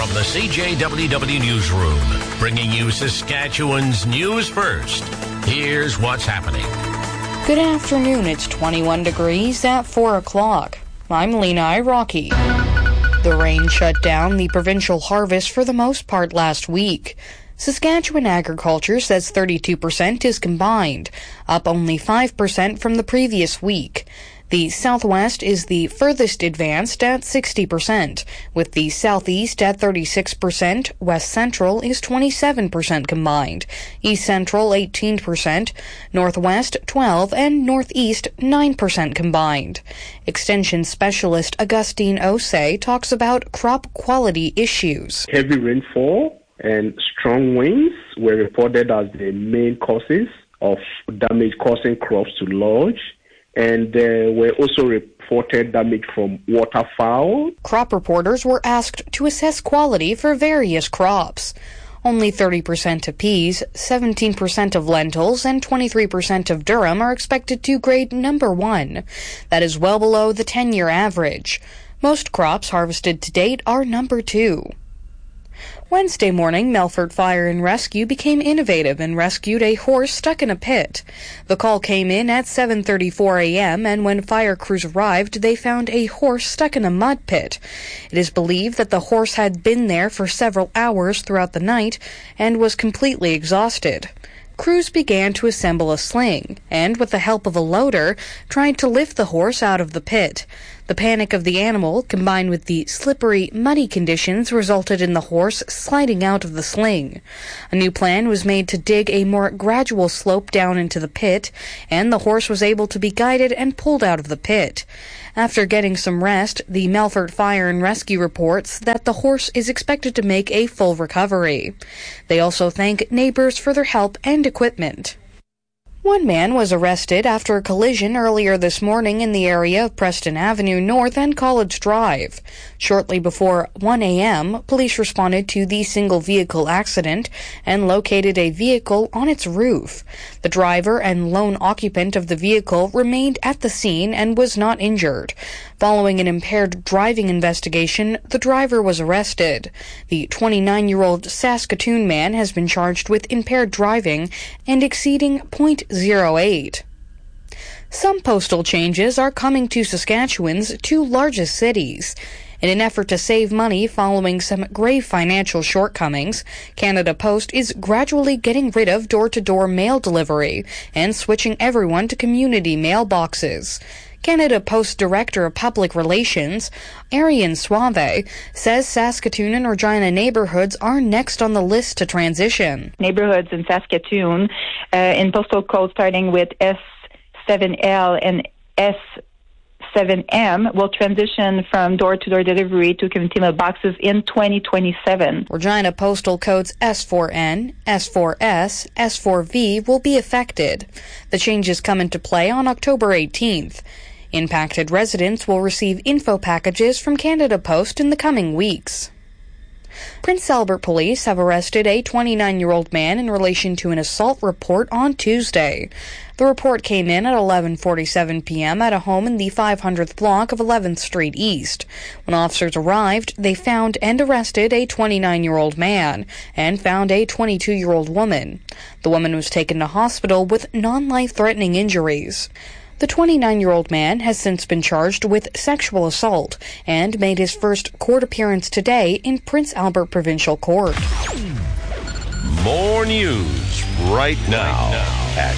From the CJWW Newsroom, bringing you Saskatchewan's news first. Here's what's happening. Good afternoon. It's 21 degrees at 4 o'clock. I'm Lena Rocky. The rain shut down the provincial harvest for the most part last week. Saskatchewan Agriculture says 32% is combined, up only 5% from the previous week. The southwest is the furthest advanced at 60%, with the southeast at 36%, west central is 27% combined, east central 18%, northwest 12%, and northeast 9% combined. Extension specialist Augustine Osei talks about crop quality issues. Heavy rainfall and strong winds were reported as the main causes of damage causing crops to lodge. And there were also reported damage from waterfowl. Crop reporters were asked to assess quality for various crops. Only 30% of peas, 17% of lentils, and 23% of durum are expected to grade number 1. That is well below the 10-year average. Most crops harvested to date are number 2. Wednesday morning, Melfort Fire and Rescue became innovative and rescued a horse stuck in a pit. The call came in at 7:34 a.m., and when fire crews arrived, they found a horse stuck in a mud pit. It is believed that the horse had been there for several hours throughout the night and was completely exhausted. Crews began to assemble a sling and, with the help of a loader, tried to lift the horse out of the pit. The panic of the animal, combined with the slippery, muddy conditions, resulted in the horse sliding out of the sling. A new plan was made to dig a more gradual slope down into the pit, and the horse was able to be guided and pulled out of the pit. After getting some rest, the Melfort Fire and Rescue reports that the horse is expected to make a full recovery. They also thank neighbors for their help and equipment. One man was arrested after a collision earlier this morning in the area of Preston Avenue North and College Drive. Shortly before 1 a.m., police responded to the single-vehicle accident and located a vehicle on its roof. The driver and lone occupant of the vehicle remained at the scene and was not injured. Following an impaired driving investigation, the driver was arrested. The 29-year-old Saskatoon man has been charged with impaired driving and exceeding .08. Some postal changes are coming to Saskatchewan's 2 largest cities. In an effort to save money following some grave financial shortcomings, Canada Post is gradually getting rid of door-to-door mail delivery and switching everyone to community mailboxes. Canada Post Director of Public Relations, Arian Suave, says Saskatoon and Regina neighborhoods are next on the list to transition. Neighborhoods in Saskatoon, in postal code starting with S7L and S7M, will transition from door-to-door delivery to community mailboxes in 2027. Regina postal codes S4N, S4S, S4V will be affected. The changes come into play on October 18th. Impacted residents will receive info packages from Canada Post in the coming weeks. Prince Albert police have arrested a 29-year-old man in relation to an assault report on Tuesday. The report came in at 11:47 p.m. at a home in the 500th block of 11th Street East. When officers arrived, they found and arrested a 29-year-old man and found a 22-year-old woman. The woman was taken to hospital with non-life-threatening injuries. The 29-year-old man has since been charged with sexual assault and made his first court appearance today in Prince Albert Provincial Court. More news right now at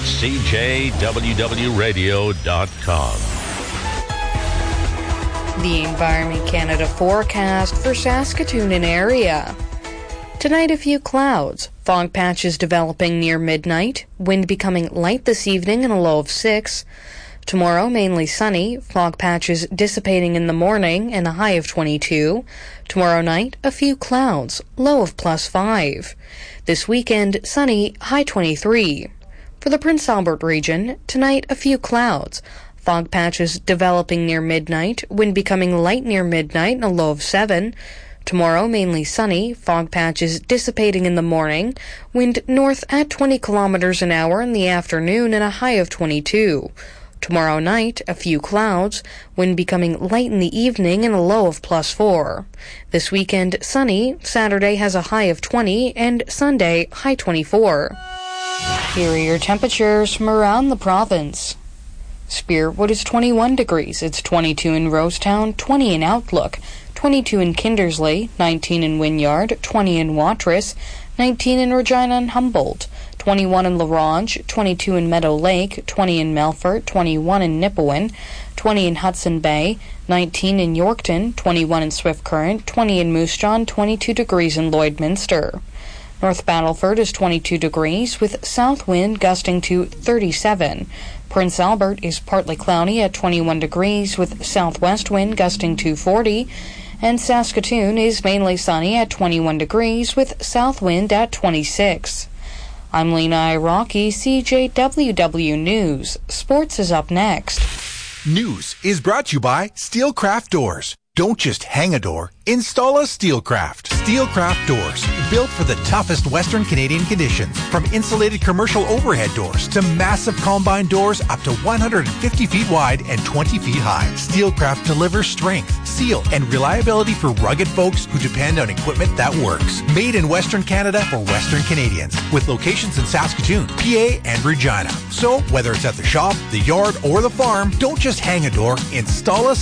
CJWWRadio.com. The Environment Canada forecast for Saskatoon and area. Tonight, a few clouds. Fog patches developing near midnight. Wind becoming light this evening and a low of 6. Tomorrow, mainly sunny, fog patches dissipating in the morning and a high of 22. Tomorrow night, a few clouds, low of +5. This weekend, sunny, high 23. For the Prince Albert region, tonight, a few clouds. Fog patches developing near midnight, wind becoming light near midnight and a low of 7. Tomorrow, mainly sunny, fog patches dissipating in the morning, wind north at 20 kilometers an hour in the afternoon and a high of 22. Tomorrow night, a few clouds, wind becoming light in the evening and a low of +4. This weekend, sunny. Saturday has a high of 20 and Sunday, high 24. Here are your temperatures from around the province. Spearwood is 21 degrees. It's 22 in Rosetown, 20 in Outlook, 22 in Kindersley, 19 in Wynyard, 20 in Watrous, 19 in Regina and Humboldt, 21 in La Ronge, 22 in Meadow Lake, 20 in Melfort, 21 in Nipawin, 20 in Hudson Bay, 19 in Yorkton, 21 in Swift Current, 20 in Moose Jaw, 22 degrees in Lloydminster. North Battleford is 22 degrees with south wind gusting to 37. Prince Albert is partly cloudy at 21 degrees with southwest wind gusting to 40. And Saskatoon is mainly sunny at 21 degrees with south wind at 26. I'm Lena Iraqi, CJWW News. Sports is up next. News is brought to you by Steelcraft Doors. Don't just hang a door, install a Steelcraft. Steelcraft Doors, built for the toughest Western Canadian conditions. From insulated commercial overhead doors to massive combine doors up to 150 feet wide and 20 feet high. Steelcraft delivers strength, seal, and reliability for rugged folks who depend on equipment that works. Made in Western Canada for Western Canadians, with locations in Saskatoon, PA, and Regina. So, whether it's at the shop, the yard, or the farm, don't just hang a door, install a